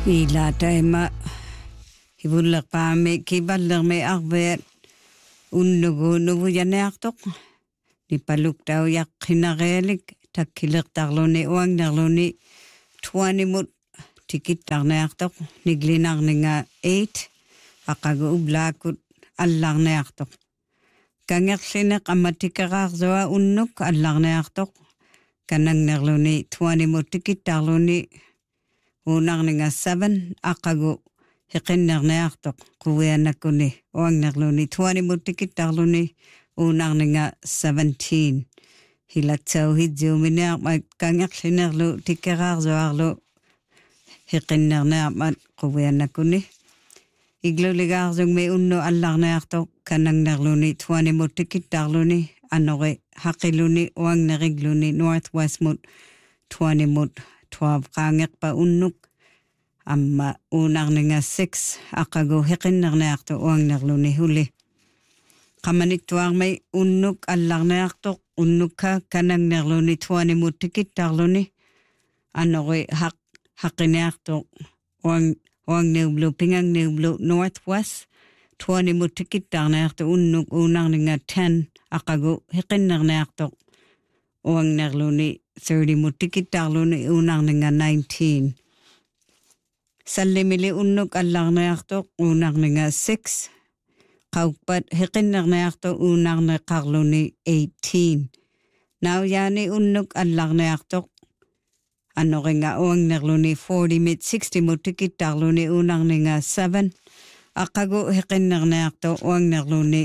Ila taima hibullerpaami kiballermi arveat unnugu nuvujaneartoq nipaluktau yaqqinarealik takkilertarluni uangnerluni tuanimut tikittarneartoq niglinarninga 8 aqagu ublaakut allarneartoq kangerlineq ammatikeraarsuа unnuk allarneartoq kanangnerluni tuanimut tikittarluni uunarninga 7 aqagu hiqinnerneartoq quvianakuni uangnerluni tuanimut tikittarluni uunarninga 17 hilatsau hidzuuminearmat kangerlinerlu tikeraarsuarlu hiqinnernearmat quvianakuni igluligaarsuŋmi unnu allarneartoq kanangnerluni tuanimut tikittarluni anori haqiluni uangneriggluni Northwestmut tuanimut 12 qaangeqpa unnuk amma uunarninga 6 aqagu hiqinnerneartu uangnerluni huli qamanittuarmi unnuk allarneartoq unnukka kanangnerluni tuanimut tikittarluni anori haqiniartoq uangneublu pingangneublu Northwest tuanimut tikittarneartu unnuk uunarninga 10 aqagu hiqinnerneartoq uangnerluni 30 mut tikittarluni uunarninga 19 sallimili unnuk allarneartoq uunarninga 6 qaukpat hiqinnerneartoq uunarneqarluni 18 naujani unnuk allarneartoq anoringa uangnerluni 40 mit 60 mut tikittarluni uunarninga 7 aqagu hiqinnerneartoq uangnerluni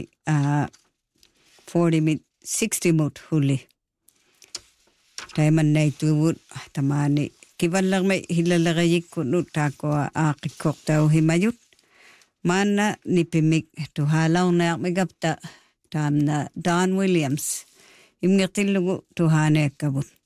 40 mit 60 mut huli taimannaituuvut tamani kivallermi hilalerayikkunu taakua aaqikkortau himayut maanna nipimik tuhaalaurnearmigapta taamna Don Williams imngertillugu tuhaaniakkavut